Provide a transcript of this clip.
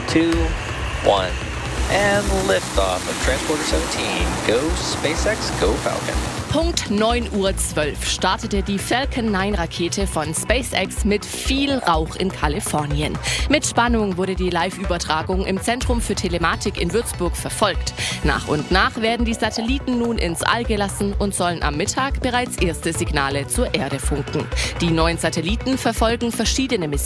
2, 1. And liftoff of Transporter 17. Go SpaceX, go Falcon. Punkt 9:12 Uhr startete die Falcon 9-Rakete von SpaceX mit viel Rauch in Kalifornien. Mit Spannung wurde die Live-Übertragung im Zentrum für Telematik in Würzburg verfolgt. Nach und nach werden die Satelliten nun ins All gelassen und sollen am Mittag bereits erste Signale zur Erde funken. Die 9 Satelliten verfolgen verschiedene Missionen